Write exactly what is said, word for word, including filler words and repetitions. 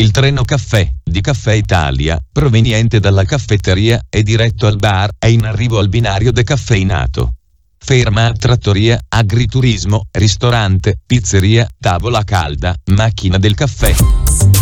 Il treno caffè di Caffè Italia, proveniente dalla caffetteria e diretto al bar, è in arrivo al binario decaffeinato. Ferma trattoria, agriturismo, ristorante, pizzeria, tavola calda, macchina del caffè.